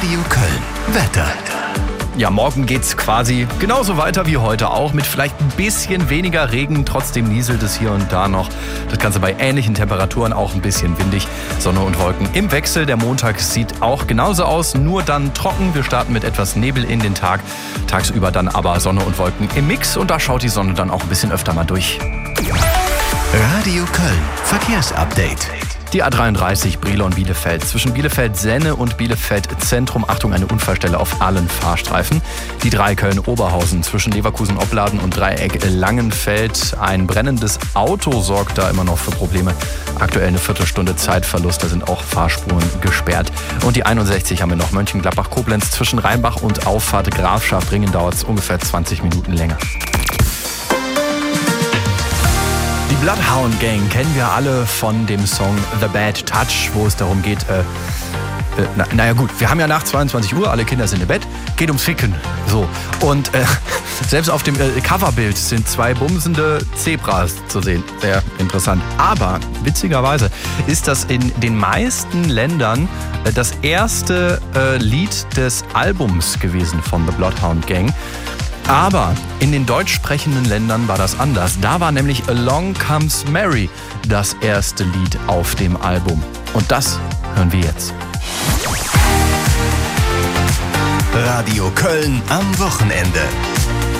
Radio Köln. Wetter. Ja, morgen geht's quasi genauso weiter wie heute auch, mit vielleicht ein bisschen weniger Regen. Trotzdem nieselt es hier und da noch. Das Ganze bei ähnlichen Temperaturen, auch ein bisschen windig. Sonne und Wolken im Wechsel. Der Montag sieht auch genauso aus, nur dann trocken. Wir starten mit etwas Nebel in den Tag. Tagsüber dann aber Sonne und Wolken im Mix. Und da schaut die Sonne dann auch ein bisschen öfter mal durch. Radio Köln. Verkehrsupdate. Die A33 Brilon-Bielefeld. Zwischen Bielefeld-Senne und Bielefeld-Zentrum. Achtung, eine Unfallstelle auf allen Fahrstreifen. Die 3 Köln-Oberhausen. Zwischen Leverkusen-Opladen und Dreieck Langenfeld. Ein brennendes Auto sorgt da immer noch für Probleme. Aktuell eine Viertelstunde Zeitverlust. Da sind auch Fahrspuren gesperrt. Und die 61 haben wir noch. Mönchengladbach-Koblenz. Zwischen Rheinbach und Auffahrt Grafschaft-Ringen dauert es ungefähr 20 Minuten länger. Die Bloodhound Gang kennen wir alle von dem Song The Bad Touch, wo es darum geht, naja gut, wir haben ja nach 22 Uhr, alle Kinder sind im Bett, geht ums Ficken. So. Und selbst auf dem Coverbild sind 2 bumsende Zebras zu sehen. Sehr interessant. Aber witzigerweise ist das in den meisten Ländern das erste Lied des Albums gewesen von The Bloodhound Gang. Aber in den deutsch sprechenden Ländern war das anders. Da war nämlich Along Comes Mary das erste Lied auf dem Album. Und das hören wir jetzt. Radio Köln am Wochenende.